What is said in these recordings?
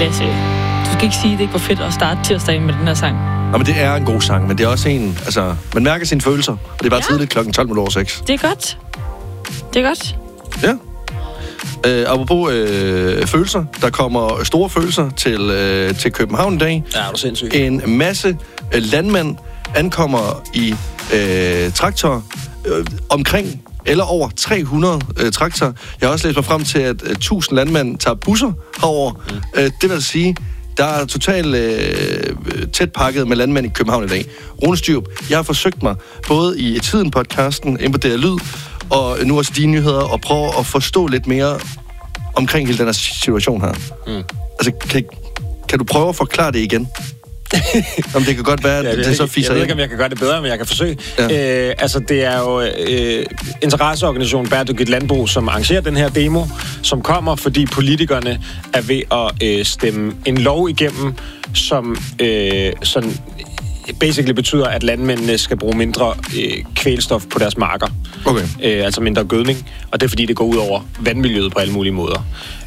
Lasse, du skal ikke sige, at det ikke var fedt at starte tirsdagen med den her sang. Nå, men det er en god sang, men det er også en... Altså, man mærker sine følelser, og det er bare tidligt klokken 12:06. Det er godt. Det er godt. Ja. Apropos følelser, der kommer store følelser til København i dag. Ja, er du sindssygt. En masse landmænd ankommer i traktor omkring eller over 300 traktorer. Jeg har også læst mig frem til, at 1000 landmænd tager busser herover. Det vil sige, der er totalt tæt pakket med landmænd i København i dag. Rune Styrup, jeg har forsøgt mig både i Tiden-podcasten, inde på DR Lyd, og nu også de nyheder, og prøve at forstå lidt mere omkring hele den her situation her. Altså, kan du prøve at forklare det igen? Om det kan godt være, at det så fiser ind. Jeg ved ikke, om jeg kan gøre det bedre, men jeg kan forsøge. Ja. Altså, det er jo interesseorganisationen Bæredygtigt Landbrug, som arrangerer den her demo, som kommer, fordi politikerne er ved at stemme en lov igennem, som sådan basically betyder, at landmændene skal bruge mindre kvælstof på deres marker. Okay. Altså mindre gødning. Og det er, fordi det går ud over vandmiljøet på alle mulige måder.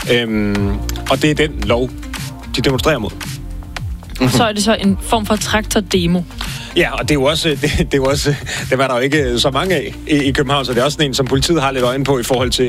Og det er den lov, de demonstrerer mod. Og så er det så en form for traktordemo. Ja, og det er jo også, det var der jo ikke så mange af i København, så det er også en, som politiet har lidt øjne på i forhold til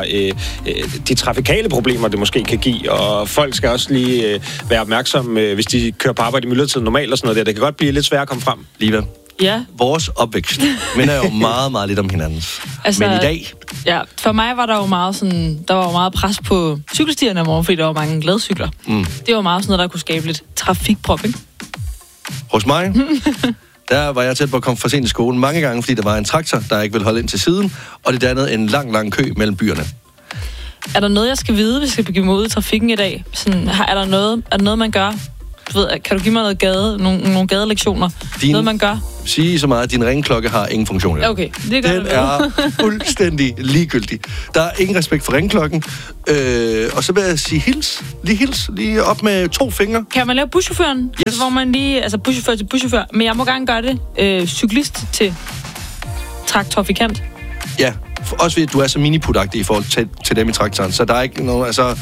de trafikale problemer, det måske kan give, og folk skal også lige være opmærksomme, hvis de kører på arbejde i myldretiden normalt og sådan noget der. Det kan godt blive lidt svært at komme frem. Liva. Ja. Vores opvækst minder jo meget, meget lidt om hinandens. Altså, men i dag... Ja, for mig var der jo meget sådan... Der var jo meget pres på cykelstierne om morgenen, fordi der var mange gladcykler. Det var meget sådan noget, der kunne skabe lidt trafikprop, ikke? Hos mig, der var jeg tæt på at komme for sent i skolen mange gange, fordi der var en traktor, der ikke ville holde ind til siden, og det dannede en lang, lang kø mellem byerne. Er der noget, jeg skal vide, hvis jeg skal begive mig ud i trafikken i dag? Sådan, er der noget, man gør? Du ved, kan du give mig nogle gadelektioner? Noget, man gør? Sige så meget, at din ringklokke har ingen funktion. Okay, det gør den er fuldstændig ligegyldig. Der er ingen respekt for ringklokken. Og så vil jeg sige hils. Lige op med 2 fingre. Kan man lave buschaufføren? Yes. Altså, hvor man lige... Altså buschauffør til buschauffør. Men jeg må gerne gøre det. Cyklist til traktorfikant. Ja, også fordi du er så miniputagtig i forhold til dem i traktoren. Så der er ikke nogen... Altså,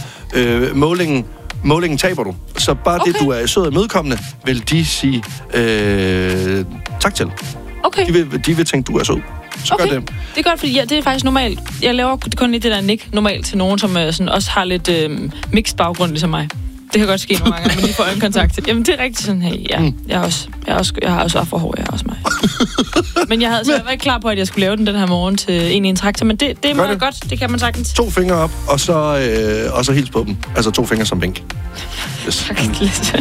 målingen taber du. Så bare det, du er sød og imødekommende, vil de sige tak til. Okay. De vil tænke, du er sød. Så gør det. Det er godt, fordi det er faktisk normalt. Jeg laver kun lige det der nik normalt til nogen, som sådan også har lidt mixed baggrund, ligesom mig. Det kan godt ske nogle gange, men lige får øjenkontakt. Jamen, det er rigtigt sådan, hey, ja, jeg har også afrohår, jeg har også mig. Men jeg var ikke klar på, at jeg skulle lave den her morgen til en traktor, men det er meget godt, det kan man sagtens. 2 fingre op, og så hils på dem. Altså 2 fingre som vink. Yes. Tak, Lasse.